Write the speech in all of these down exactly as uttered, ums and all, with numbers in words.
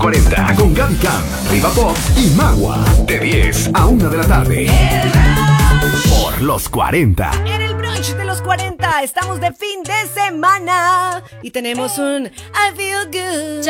cuarenta con Gaby Cam, Riva Pop y Magua. De diez a una de la tarde. Por los cuarenta. En el brunch de los cuarenta estamos de fin de semana y tenemos un I feel good.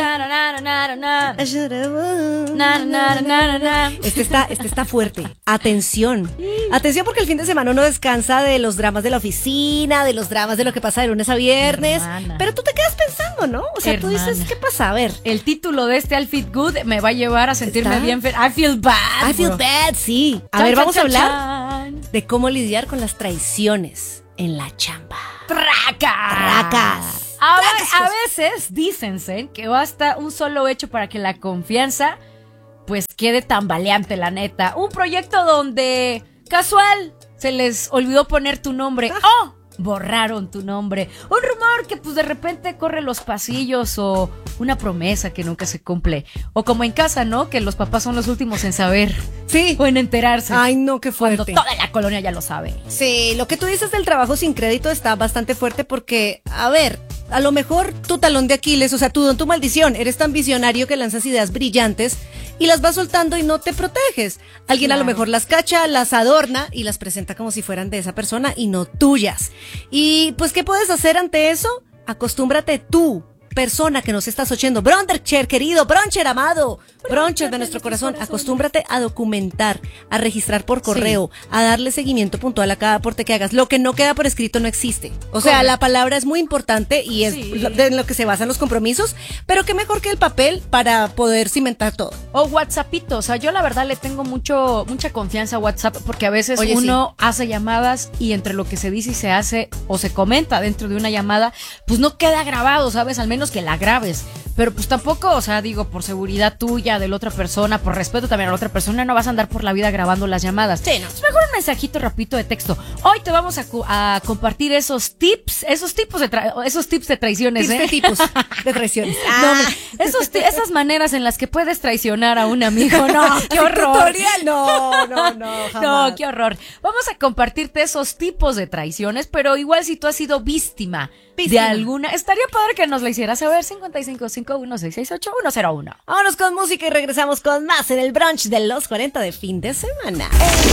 Este está, este está fuerte. Atención. Atención porque el fin de semana uno descansa de los dramas de la oficina, de los dramas de lo que pasa de lunes a viernes. Hermana. Pero tú te quedas pensando, ¿no? O sea, Hermana. Tú dices, ¿qué pasa? A ver. El título de este I Feel Good me va a llevar a sentirme ¿Está? bien. I feel bad. I feel bro. bad, sí. A chan, ver, vamos chan, a hablar chan. de cómo lidiar con las traiciones en la chamba. ¡Tracas! ¡Tracas! A, a veces dícense que basta un solo hecho para que la confianza pues quede tambaleante, la neta. Un proyecto donde casual se les olvidó poner tu nombre. ¡Oh! Borraron tu nombre. Un rumor que pues de repente corre los pasillos o una promesa que nunca se cumple. O como en casa, ¿no? Que los papás son los últimos en saber. Sí. O en enterarse. Ay, no, qué fuerte. Cuando toda la colonia ya lo sabe. Sí, lo que tú dices del trabajo sin crédito está bastante fuerte porque, a ver, a lo mejor tu talón de Aquiles, o sea, tu don, tu maldición, eres tan visionario que lanzas ideas brillantes y las vas soltando y no te proteges. Alguien claro. a lo mejor las cacha, las adorna y las presenta como si fueran de esa persona y no tuyas. Y pues, ¿qué puedes hacer ante eso? Acostúmbrate tú, persona que nos estás oyendo, Broncher querido, Broncher amado, Broncher de nuestro corazón, acostúmbrate a documentar, a registrar por correo, sí. a darle seguimiento puntual a cada aporte que hagas. Lo que no queda por escrito no existe. O sea, Correcto. La palabra es muy importante y es sí. de lo que se basan los compromisos, pero qué mejor que el papel para poder cimentar todo. O WhatsAppito, o sea, yo la verdad le tengo mucho mucha confianza a WhatsApp porque a veces Oye, uno sí. hace llamadas y entre lo que se dice y se hace o se comenta dentro de una llamada, pues no queda grabado, ¿sabes? Al menos que la grabes, pero pues tampoco, o sea, digo, por seguridad tuya, de la otra persona, por respeto también a la otra persona, no vas a andar por la vida grabando las llamadas. Sí, no. Es mejor un mensajito rapidito de texto. Hoy te vamos a, a compartir esos tips, esos tipos de tra- esos tips de traiciones, tips ¿eh? de tipos de traiciones. Ah. No, hombre, esos t- esas maneras en las que puedes traicionar a un amigo. No, qué horror. Tutorial. No, no, no, jamás. No, qué horror. Vamos a compartirte esos tipos de traiciones, pero igual si tú has sido víctima, víctima. de alguna, estaría padre que nos la hicieras saber. Cincuenta y cinco, cincuenta y uno, seiscientos sesenta y ocho, ciento uno. Vámonos con música y regresamos con más en el brunch de los cuarenta de fin de semana.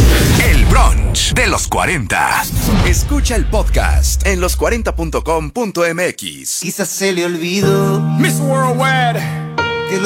El brunch de los cuarenta. Escucha el podcast en los cuarenta punto com punto m x. Quizás se le olvidó Miss Worldwide